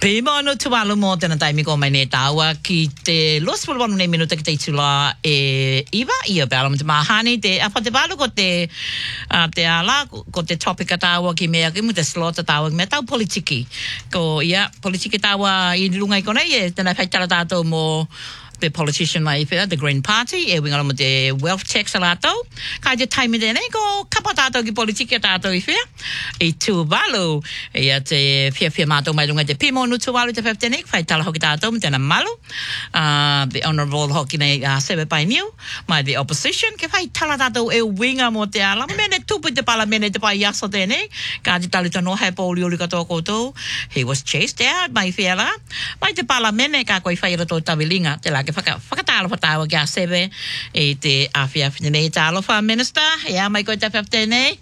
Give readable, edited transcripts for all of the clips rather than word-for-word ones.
Pema no tualu mo tena taimi ko mai ne tawa ki te los por one minuto ki te tula iwa ia bala mo te mahani te apa te balu ko te ala ko te topic tawa ki mea ki mo te slot tawa me tau politiki ko ia politiki tawa I lunga I kona ia tena fai tala tato mo the politician mai the Green Party winga mo te wealth tax alato ka je time de ne ko kapatato ki politiki tato I tu balu ia te fia mato mai lunga te pimo no tu balu te 15 fai tala hoki tato mo tena malu the honorable hoki nei sebe pai new mai the opposition ke fai tala tato winga mo te ala mene tupu te palamene te pai yaso te ne ka je tali tano hai polio li kato koto he was chased out by fiela mai te palamene ka koi fai rato tawilinga te la whakatalo whatawa kia sebe te awhia nei talo wha minister ia mai koe te whiapte nei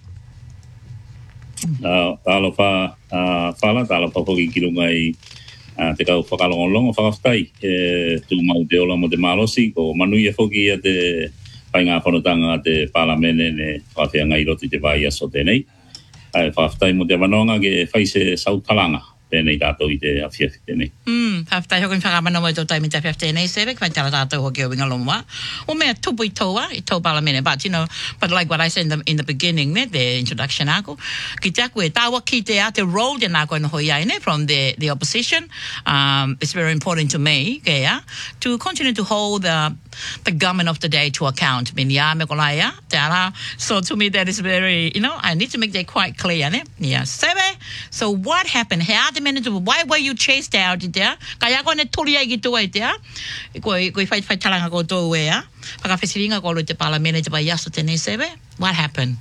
talo wha whala talo wha hoki ki runga I te kau whakalongolongo whakawhtai tu mau te ola mo te malosi ko manuia hoki ia te pai ngā whanotanga te palamene ne whawhia ngai roti te vai aso tenei whakawhtai mo te whanonga ke whaise sautalanga tenei tātou I te awhia tenei Haftai hokin whakamana mo I tō taimi te 15 nei sere, kai tala tātou hoki o winga lomwa. O mea tupu I tōa, I tō palamene, but but like what I said in the beginning, the introduction ako, ki te aku tawa ki te a te role de nako ino hoi ai from the opposition. It's very important to me, to continue to hold the government of the day to account. Minya me kolaya, te ala. So to me that is very, I need to make that quite clear, ne? Yeah. Sebe, so what happened? Why were you chased out there? Kaya ko ne tuli ai ki tua I tea. Koi whai talanga ko tō ea. Whakawhesiringa ko lo te palamene te pai yaso tene sebe. What happened?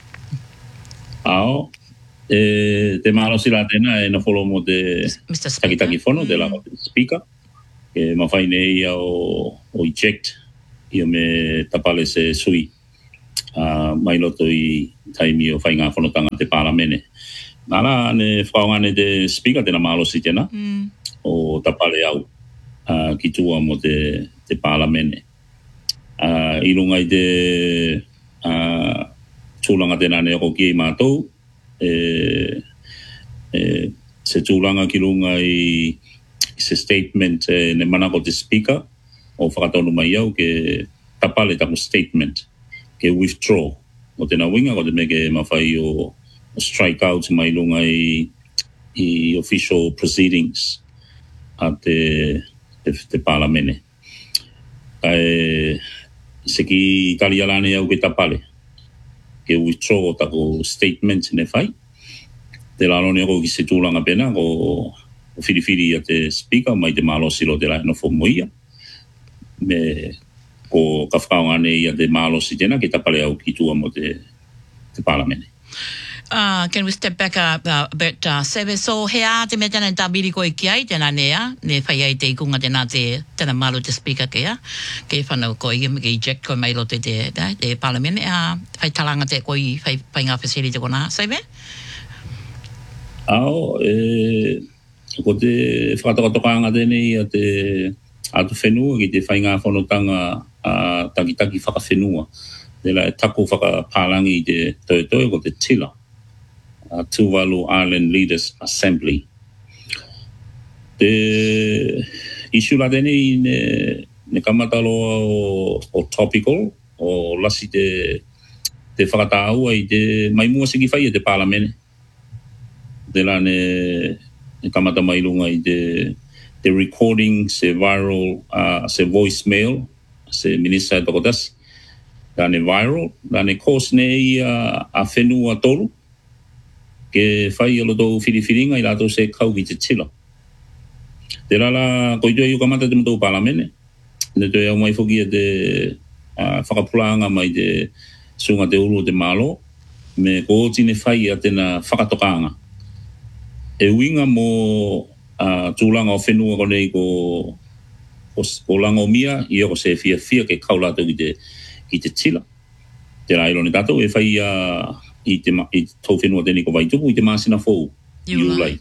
Ao, te malosi la tena na follow mo te takitaki whono te la speaker. Ke mawhai nei o eject I me tapale se sui. Mai loto I taimi o whai ngā whanotanga te palamene. Nara ne whaongane te speaker tena malosi tena. O tapale au ki tua mo te palamene. I runga I te tūlanga tēnā ne o ki mātou. Se tūlanga ki runga I se statement ne mana ko te speaker o whakatonu mai au ke tapale taku statement ke withdraw. O tēnā winga ko te meke mawhai o strike out mai runga I official proceedings. A te palamene. Se ki talialane au ke tapale. Ke withdraw taku statement ne whai. Te lalone ako ki se tūlanga pena ko whiriwhiri a te speaker mai te malosi lo te lai no whomoia. Me ko ka whakaongane I a te malosi tena ke tapale au ki tua mo te palamene. Can we step back a bit, Sebe? So, hea te me tēnā tabiri koe ki ai, tēnā nea, ne whai ai te ikunga tēnā tēnā malo te speaker kea, ke whanau koe, ke eject koe mai lo te palamene, whai talanga te koe, whai ngā whasiri te kona, Sebe? Ao, ko te whakatokatokanga tēnei a te atu whenua ki te whai ngā whanotanga taki whakawhenua. Te lai taku whakapālangi I te toe ko te tila. Tuvalu Island Leaders Assembly. Te issue la tēnei ne kamataloa o topical o lasi te whakataua I te maimua siki whai te palamene. Te la ne kamata mailunga I te recording se viral, se voicemail, se minister tokotas. La ne viral, la ne course nei a whenua tolu. Ke whai alo tō whiriwhiringa I rātou se kau ki te tila. Te rara, koi tue iu kamata te mtou palamene. Ne tue au mai whoki te whakapulanga mai te sunga te uru o te malo. Me ko tine whai a tēnā whakatokanga. E winga mo tūlanga o whenua ko nei ko langa o mia I ako se fia ke kau rātou ki te tila. Te rā irone tātou e whai I tau whenua tēnei ko waitupu I te māsina fōu. Iulai.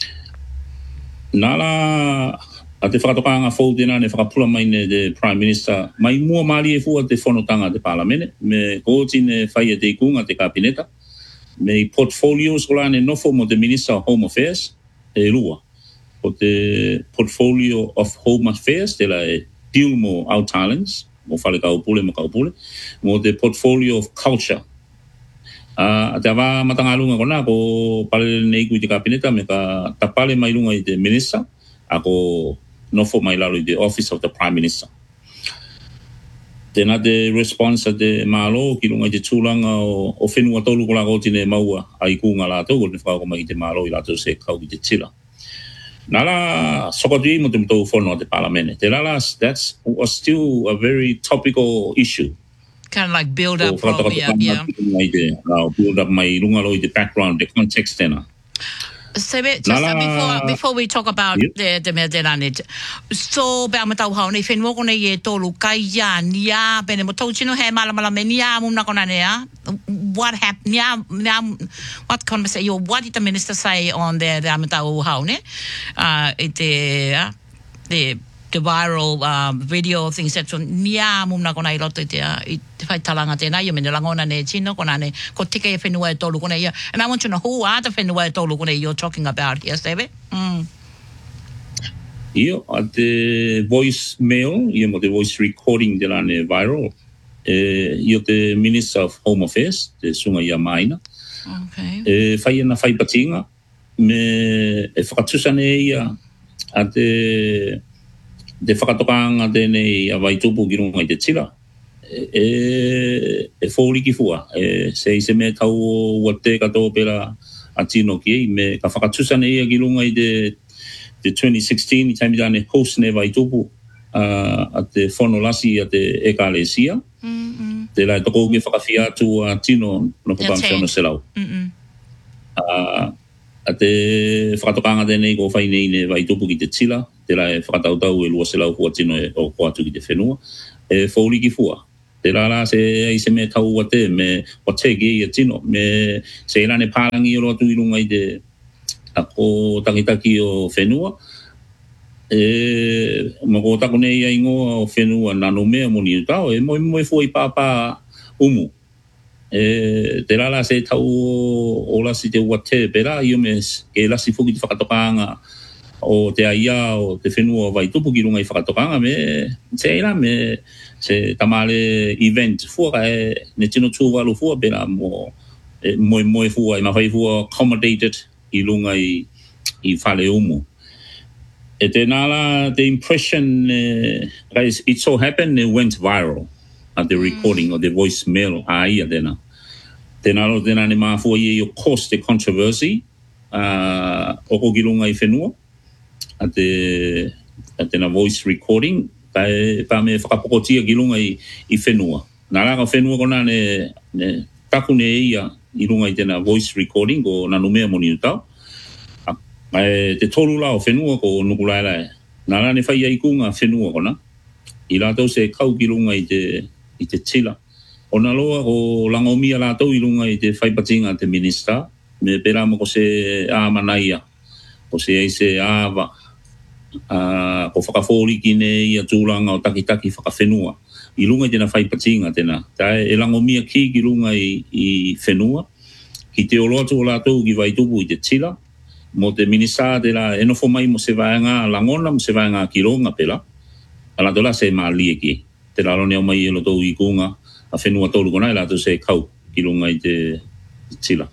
Nāra a te whakatokanga fōu tēnā ne whakapula mai ne te Prime Minister mai mua maari e fua te whanotanga te palamene me kōti ne whai e te ikunga te kapineta me portfolios ko la ne nofo mo te Minister of Home Affairs e rua. o te portfolio of home affairs te la deal mo out talents mo fale kaupule mo te portfolio of culture te ava matangalunga kona ko pale nei ku te kabineta me ka tapale mai lunga i te minister ako nofo mai lalo i te office of the prime minister tena te response te malo ki lunga i te tūlanga o whenua tolu ko la ko tine maua ai kunga la tau ko te whako mai i te malo i la tau se kau i te tila nala sokotui mo te mtou whono te palamene te lala that was still a very topical issue kind of like build up build up mai lunga lo i te background the context tena So before we talk about the Medelane, so be amatau hau nei whenua kona i e tolu kai ia nia pene mo tau chino he malamala me nia mumna kona nea what happened what conversation what did the minister say on the amatau hau ne the viral video things that nia mumna kona I loto te I fai talanga tēnā I mene langona ne chino kona ne ko tika e whenua e tolu kona ia and I want to know who are the whenua e tolu kona you're talking about here Sebe Ia te voice mail ia mo te voice recording de la ne viral ia te Minister of Home Affairs te sunga ia maina fai ana fai patinga me e whakatusane ia a te whakatokanga tēnei a waitupu ki runga I te tila. E whōri ki fua. Se me tau o te katoa pera a tino ki ei. Me ka whakatusane ia ki runga I te 2016 I taimi tane host ne waitupu a te whono lasi a te ekalesia. Te lai toko me whakawhiatu a tino no kupamwhono selau. A te whakatokanga tēnei ko whai nei ne waitupu ki te tila. Te lai whakatautau e lua selau kua tino o kua atu ki te whenua. E whauri ki fua. Te la se ai se me tau wa te me o te ki I tino. Me se ilane pārangi o loa tu I runga I te ako takitaki o whenua. Mako tako nei ai ngoa o whenua nano mea moni utao. Moe fua I pāpā umu. Te la se tau o lasi te ua te pera. Io me ke lasi fuki te whakatokanga o te aia o te whenua vai tupu ki runga I whakatokanga me se ira me se tamale event fua ne tino tūwalu fua pera moe fua I mawhai fua accommodated I runga I whale umu. E te nala the impression it so happened it went viral at the recording of the voicemail a ia tēnā. Te nalo tēnā ne mafua I o cause the controversy o ko ki runga I whenua. At the voice recording pa me whakapokotia ki runga I whenua. Nā raka whenua kona ne taku ne ia I runga I tēnā voice recording ko nanu mea moni utau. Te tolu la o whenua ko nukulaelai. Nā rā ne whai ai kunga whenua kona. I rātou se kau ki runga I te tila. O nā loa ko langomia rātou I runga I te whaipatinga te minister. Me pera mo ko se āmanaia. Ko se ai se āwa. Ko whakawhori ki ne ia tūranga o takitaki whakawhenua. I runga I tēnā whaipatinga tēnā. Tae e langomia ki runga I whenua. Ki te oloatu o lātou ki waitupu I te tila. Mo te minisa te la enofo mai mo se vaenga langona mo se vaenga ki ronga pela. Ala tola se maalie ki. Te lalo neo mai elo tau I kunga. A whenua tolu kona I lātou se kau ki runga I te tila.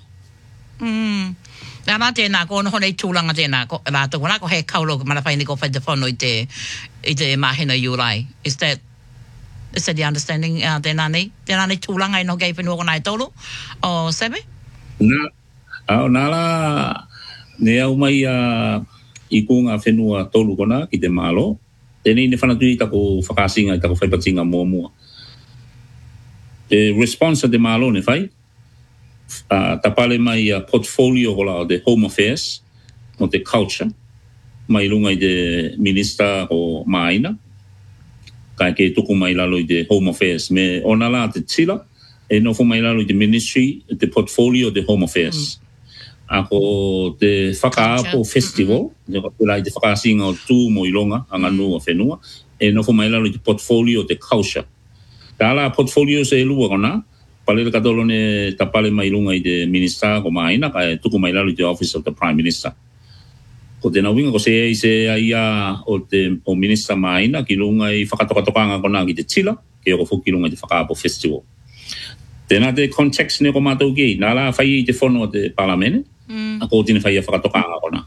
Nā tēnā ko noho nei tūlanga tēnā ko rātou kona ko he kaulo ko mana whaini ko whai te whono I te mahina Iurai. Is that the understanding tēnā nei? Tēnā nei tūlanga I no gei whenua kona I tolu? O Sebe? Nā la ne au mai I kunga whenua tolu kona ki te malo. Tēnei ne whanatui tako whakasinga I tako whaipatinga mua. The response of the malo ne whai. Tapale mai portfolio ko la o the Home Affairs o the culture mai lunga I the minister o maina kai ke tuku mai lalo I the Home Affairs me ona la te tila e no fo mai lalo I the ministry the portfolio of the Home Affairs ako te whakaapo festival te lai te whakasinga o tū mo I longa anga nua whenua e no fo mai lalo I the portfolio of the culture ta la portfolio se lua kona pale ka tolo ne tapale mai lunga I te minister ko maina ka tuku mai lalo I the office of the prime minister Ko te nawinga ko se aia o Minister Maina ki lunga I whakatokatokanga kona ki te tila, ke o fuki lunga I te Whakaapo Festival. Tēnā te context ne ko mātou ki, nā la whai I te whono te palamene, a ko tine whai a whakatokanga kona.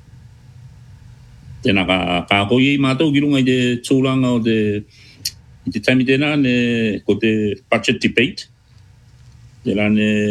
Tēnā ka ko I mātou ki lunga I te tūlanga o te taimi tēnā ko te budget debate, tēnā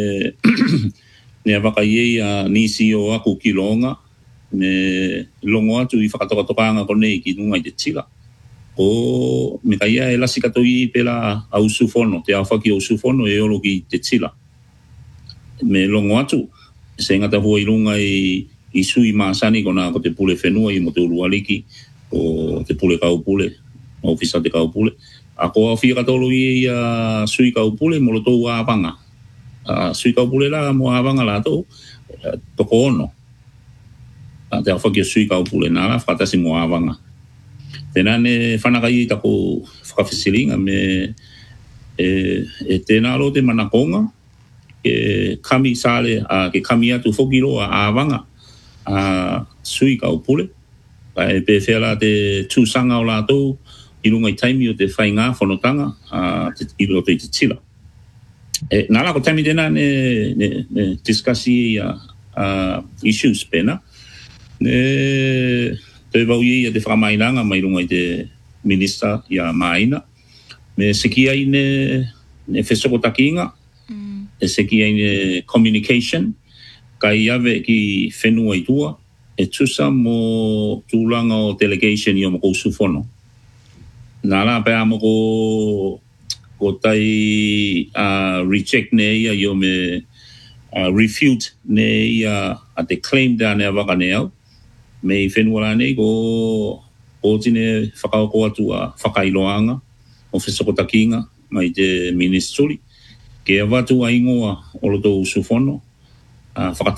ne waka iei a nisi o aku ki longa, me longo atu I whakatokatokanga kone I ki nunga I te tila. Ko me kaia e lasi kato I pela au sufono, te awhaki au sufono e olo ki te tila. Me longo atu, se ngata hua I runga I sui maasani kona ko te pule whenua I mo te urualiki, o te pule kaupule, ofisa te kaupule. A ko au whia katolo I a sui kaupule mo lo tau awanga. Sui kaupule la mo awanga la tau, toko ono. Te awhaki o sui kaupule nā la whakatasi mo awanga. Tēnā ne whanakai tako whakawhisiringa me tēnā lo te manakonga ke kami sale ke kami atu whokiro a awanga a sui kaupule. E pewhela te tūsanga o lātou I runga I taimi o te whainga whanotanga I roto I te tila. Nā la ko taimi tēnā ne discussi issues pēnā. Te wau I te whakamainanga mai runga I te minister ia Maina. Me seki ai ne whesoko takinga, seki ai ne communication, kai ave ki whenua I tua, e tusa mo tūlanga o delegation I o moko usufono. Nā la pēa moko tai reject ne ia I o me refute ne ia a te claim da ne waka ne au. Me I whenua la nei ko tine whakaoko atu a whakailoanga o whesoko takinga mai te ministry. Ke awatu a ingoa o loto usufono.